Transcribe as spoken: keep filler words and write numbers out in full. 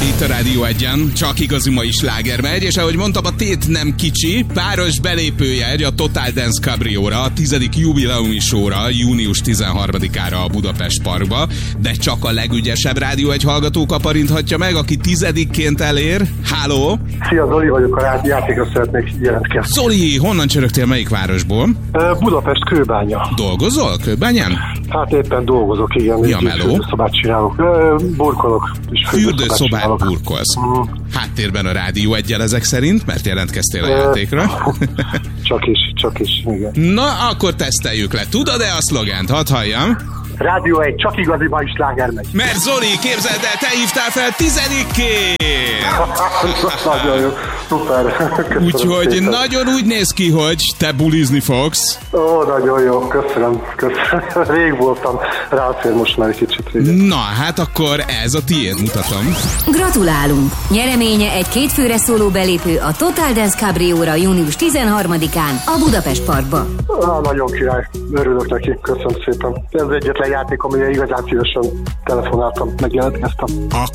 Itt a Rádió Egyen csak igazi mai sláger megy, és ahogy mondtam, a tét nem kicsi, páros belépőjegy a Total Dance Cabrióra, a tizedik jubileumi showra, június tizenharmadikára a Budapest Parkba, de csak a legügyesebb Rádió egy hallgató kaparinthatja meg, aki tizedikként elér. Háló! Szia, Zoli vagyok, a játékra szeretnék jelentkezni. Zoli, honnan csörögtél, melyik városból? Budapest, Kőbánya. Dolgozol Kőbányán? Hát éppen dolgozok, igen. Mi a meló? Fürdőszobát csinálok. Burkolok. Fürdőszobát burkolsz. Mm. Háttérben a Rádió Eggyel ezek szerint, mert jelentkeztél a játékra. Csak is, csak is, igen. Na, akkor teszteljük le. Tudod-e a szlogent? Hadd halljam. Rádió egy, csak igazi mai sláger megy. Mert Zoli, képzeld el, te hívtál fel tizedikként! Nagyon jó, szuper. Úgyhogy szépen. Nagyon úgy néz ki, hogy te bulizni fogsz. Ó, nagyon jó, köszönöm, köszönöm. Rég voltam, ráfér most már egy kicsit régen. Na, hát akkor ez a tiéd, mutatom. Gratulálunk! Nyereménye egy kétfőre szóló belépő a Total Dance Cabrióra június tizenharmadikán a Budapest Parkba. Ah, nagyon király, örülök neki, köszönöm szépen. Ez egyetlen játék, amire igazán szívesen telefonáltam, megjelentkeztem.